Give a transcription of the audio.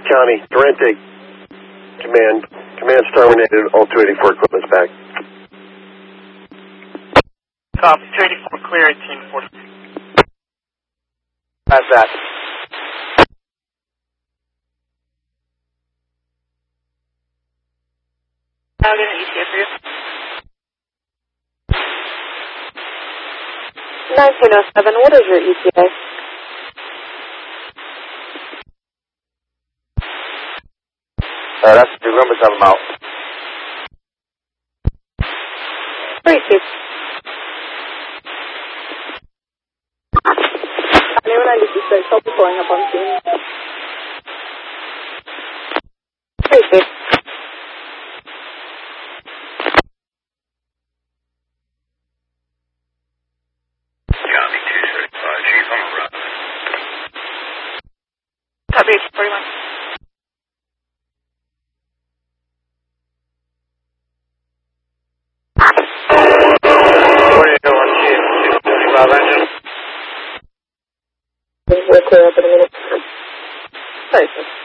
County, Durante, command's terminated, all 284 equipment's back. Copy, 284 clear, 1840. How's that? I'll get an ETA for you. 1907, what is your ETA? That's the numbers I'm out. 32. 96, I'll be pulling up on scene. 32. County 235, Chief, I'm a rock. Copy, 41. We're clear up in a minute. 32.